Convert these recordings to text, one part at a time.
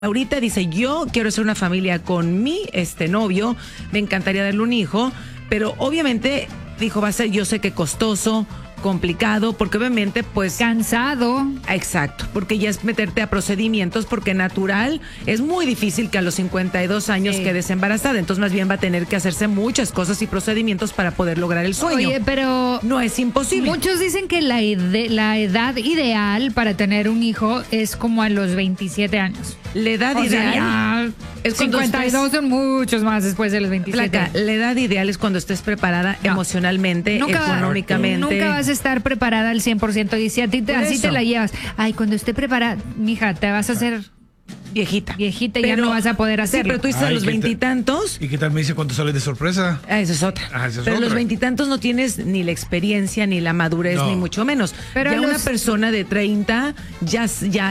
Ahorita dice, yo quiero hacer una familia con mi novio, me encantaría darle un hijo, pero obviamente dijo, va a ser, yo sé que costoso, complicado, porque obviamente pues... Cansado. Exacto, porque ya es meterte a procedimientos, porque natural es muy difícil que a los 52 años quedes embarazada, entonces más bien va a tener que hacerse muchas cosas y procedimientos para poder lograr el sueño. Oye, pero... No es imposible. Muchos dicen que la edad ideal para tener un hijo es como a los 27 años. La edad ideal... Es 52 son muchos más después de los 27. Placa, la edad ideal es cuando estés preparada emocionalmente, económicamente. Nunca vas a estar preparada al 100%. Y si a ti así te la llevas, ay, cuando esté preparada, mija, te vas a hacer viejita y ya no vas a poder hacerlo. Sí, pero tú dices a los veintitantos. ¿Y qué tal me dice cuando sales de sorpresa? Esa es otra. Pero a los veintitantos no tienes ni la experiencia, ni la madurez, ni mucho menos. Pero ya una persona de 30, ya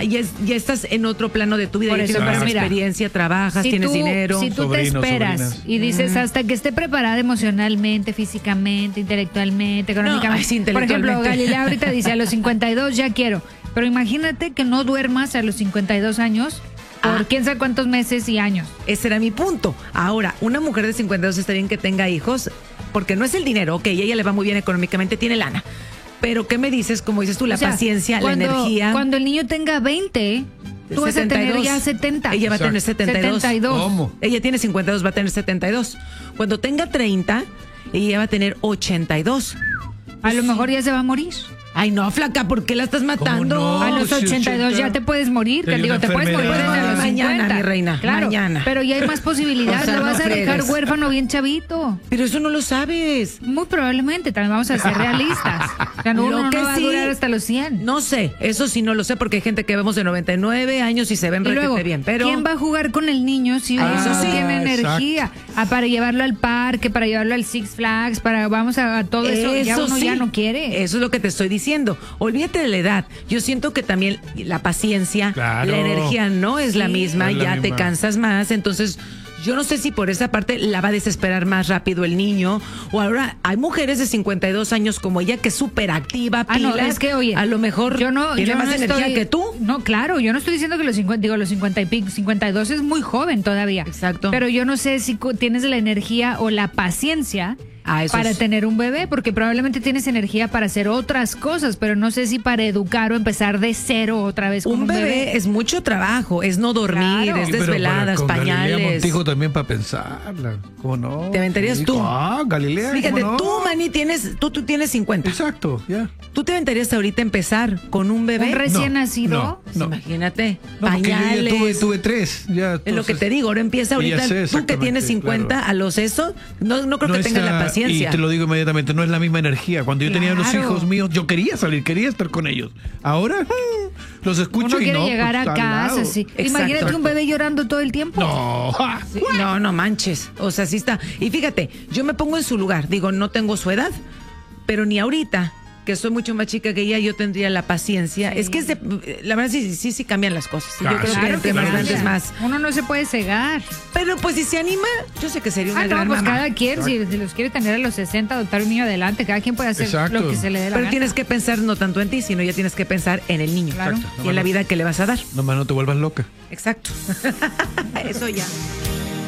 estás en otro plano de tu vida. Ya tienes más experiencia, trabajas, tienes dinero. Si tú te esperas y dices hasta que esté preparada emocionalmente, físicamente, intelectualmente, económicamente. Por ejemplo, Galilea ahorita dice a los 52 ya quiero. Pero imagínate que no duermas a los 52 años. Por quién sabe cuántos meses y años. Ese era mi punto. Ahora, una mujer de 52 está bien que tenga hijos, porque no es el dinero, ok, ella le va muy bien económicamente, tiene lana. Pero, ¿qué me dices? Como dices tú, la paciencia, la energía. Cuando el niño tenga 20, tú vas a tener ya 70. Ella va a tener 72. ¿Cómo? Ella tiene 52, va a tener 72. Cuando tenga 30, ella va a tener 82. A lo mejor ya se va a morir. Ay, no, flaca, ¿por qué la estás matando? No? A los 82 ya te puedes morir. Te digo, te puedes morir desde los 50. Mañana, mi reina, claro, mañana. Pero ya hay más posibilidades. Lo vas a dejar huérfano bien chavito. Pero eso no lo sabes. Muy probablemente, también vamos a ser realistas. O sea, uno no va a durar hasta los 100. No sé, eso sí no lo sé, porque hay gente que vemos de 99 años y se ven requete bien. Pero ¿quién va a jugar con el niño si uno no tiene energía? Para llevarlo al parque, para llevarlo al Six Flags, vamos a todo eso. Ya uno ya no quiere. Eso es lo que te estoy diciendo. Olvídate de la edad. Yo siento que también la paciencia, la energía no es la misma, ya te cansas más, entonces yo no sé si por esa parte la va a desesperar más rápido el niño, o ahora hay mujeres de 52 años como ella que es súper activa, pilas, no, es que, oye, a lo mejor tiene más energía que tú. No, claro, yo no estoy diciendo que los 50 y pico, 52 es muy joven todavía. Exacto. Pero yo no sé si tienes la energía o la paciencia para tener un bebé, porque probablemente tienes energía para hacer otras cosas, pero no sé si para educar o empezar de cero otra vez con un bebé. Es mucho trabajo, es no dormir, es desveladas, pañales. Galilea Montijo también para pensarla, ¿cómo no? ¿Te aventarías tú? Galilea, fíjate, ¿cómo no? tú, Manny, tú tienes 50. Exacto, ya. ¿Tú te aventarías ahorita empezar con un bebé? ¿Un recién nacido? Pues imagínate, pañales. Yo tuve 3, ya. Es lo que te digo, ahora empieza ahorita, tú que tienes 50, a los eso, no creo que tengas la paciencia. Y te lo digo inmediatamente, no es la misma energía. Cuando yo tenía los hijos míos, yo quería salir, quería estar con ellos. Ahora los escucho uno y quiere no. llegar a casa, sí. Imagínate un bebé llorando todo el tiempo. No. Sí, no manches. O sea, sí está. Y fíjate, yo me pongo en su lugar. Digo, no tengo su edad, pero ni ahorita, que soy mucho más chica que ella, yo tendría la paciencia. Es que la verdad sí cambian las cosas. Yo creo que entre más grandes más. Uno no se puede cegar. Pero pues si se anima, yo sé que sería una gran mamá. Cada quien, si los quiere tener a los 60, adoptar un niño adelante, cada quien puede hacer lo que se le dé la gana. Pero tienes que pensar no tanto en ti, sino ya tienes que pensar en el niño. Claro. Y en la vida que le vas a dar. Nomás no te vuelvas loca. Exacto. Eso ya.